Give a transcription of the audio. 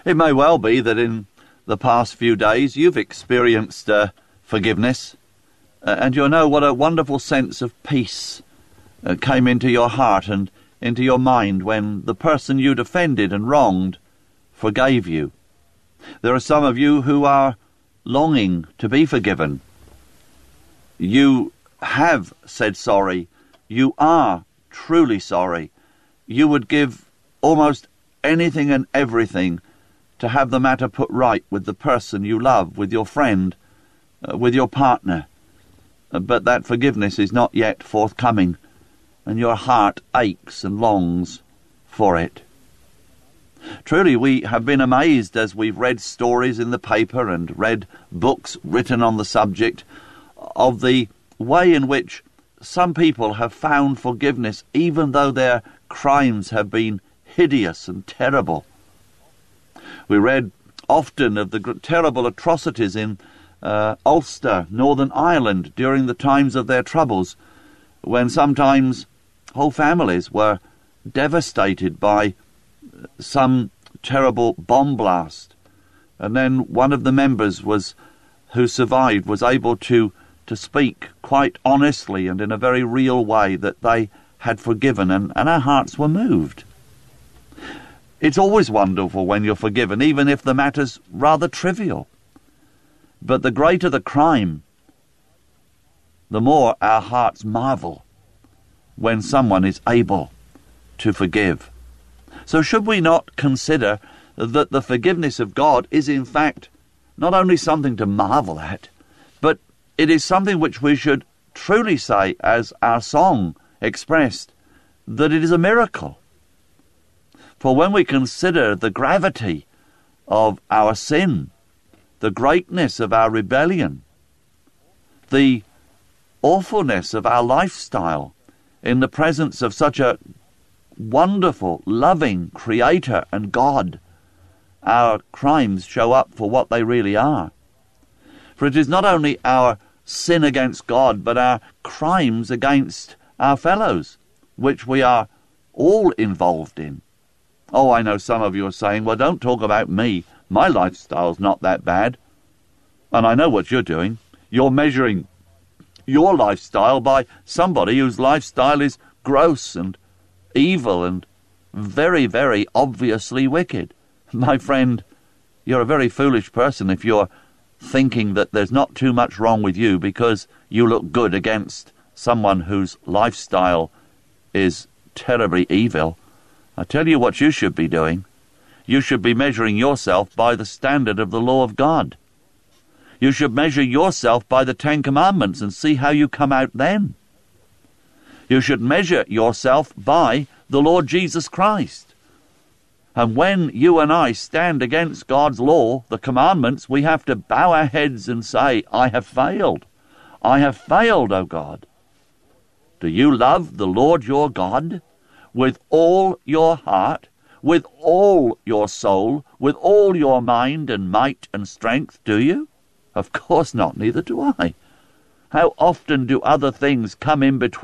It may well be that in the past few days you've experienced forgiveness, and you'll know what a wonderful sense of peace came into your heart and into your mind when the person you'd offended and wronged forgave you. There are some of you who are longing to be forgiven. You have said sorry. You are truly sorry. You would give almost anything and everything to have the matter put right with the person you love, with your friend, with your partner. But that forgiveness is not yet forthcoming, and your heart aches and longs for it. Truly, we have been amazed as we've read stories in the paper and read books written on the subject of the way in which some people have found forgiveness even though their crimes have been hideous and terrible. We read often of the terrible atrocities in Ulster, Northern Ireland, during the times of their troubles, when sometimes whole families were devastated by some terrible bomb blast, and then one of the members who survived was able to speak quite honestly and in a very real way that they had forgiven, and our hearts were moved. It's always wonderful when you're forgiven, even if the matter's rather trivial. But the greater the crime, the more our hearts marvel when someone is able to forgive. So should we not consider that the forgiveness of God is in fact not only something to marvel at, but it is something which we should truly say, as our song expressed, that it is a miracle. For when we consider the gravity of our sin, the greatness of our rebellion, the awfulness of our lifestyle in the presence of such a wonderful, loving Creator and God, our crimes show up for what they really are. For it is not only our sin against God, but our crimes against our fellows, which we are all involved in. Oh, I know some of you are saying, well, don't talk about me. My lifestyle's not that bad. And I know what you're doing. You're measuring your lifestyle by somebody whose lifestyle is gross and evil and very, very obviously wicked. My friend, you're a very foolish person if you're thinking that there's not too much wrong with you because you look good against someone whose lifestyle is terribly evil. I tell you what you should be doing. You should be measuring yourself by the standard of the law of God. You should measure yourself by the Ten Commandments and see how you come out then. You should measure yourself by the Lord Jesus Christ. And when you and I stand against God's law, the commandments, we have to bow our heads and say, I have failed. I have failed, O God. Do you love the Lord your God with all your heart, with all your soul, with all your mind and might and strength, do you? Of course not, neither do I. How often do other things come in between